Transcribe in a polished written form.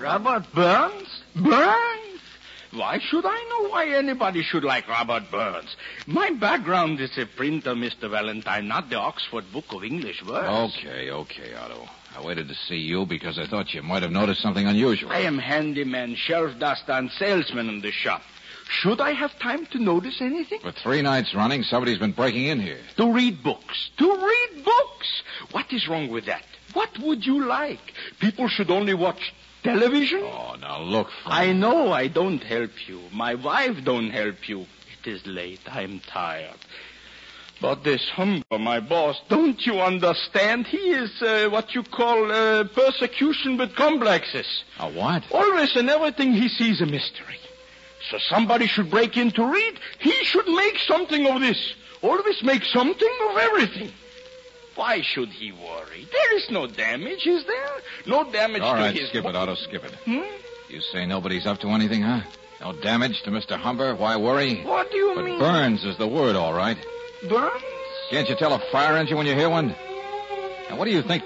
Robert Burns? Burns? Why should I know why anybody should like Robert Burns? My background is a printer, Mr. Valentine, not the Oxford Book of English Words. Okay, Otto. I waited to see you because I thought you might have noticed something unusual. I am handyman, shelf duster, and salesman in the shop. Should I have time to notice anything? For 3 nights running, somebody's been breaking in here. To read books. To read books! What is wrong with that? What would you like? People should only watch television? Oh, now look, Frank. I know I don't help you. My wife don't help you. It is late. I'm tired. But this Humber, my boss, don't you understand? He is what you call persecution with complexes. A what? Always and everything he sees a mystery. So somebody should break in to read. He should make something of this. Always make something of everything. Why should he worry? There is no damage, is there? No damage All right, to his... skip it, Otto, skip it. You say nobody's up to anything, huh? No damage to Mr. Humber? Why worry? What do you mean? But Burns is the word, all right. Burns? Can't you tell a fire engine when you hear one? And what do you think